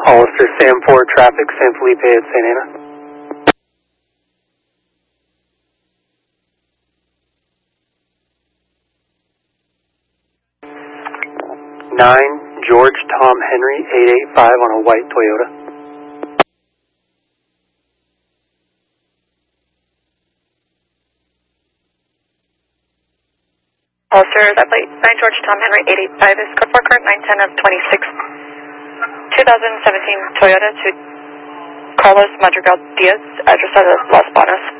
Hollister, Sam 4 traffic, San Felipe at Santa Ana. Nine, George Tom Henry, 885 on a white Toyota. Hollister, that plate, 9 George Tom Henry, 885 is code 4 current 910 of 26, 2017 Toyota to Carlos Madrigal Diaz, address of Los Banos.